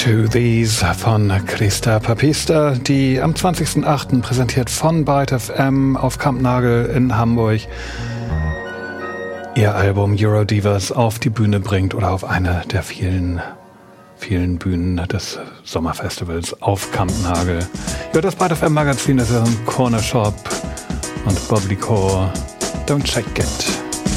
To These von Christa Papista, die am 20.08. präsentiert von Byte FM auf Kampnagel in Hamburg ihr Album Eurodivas auf die Bühne bringt oder auf eine der vielen Bühnen des Sommerfestivals auf Kampnagel. Ja, das Byte FM Magazin, das ist ein Corner Shop und Bob Licor. Don't check it.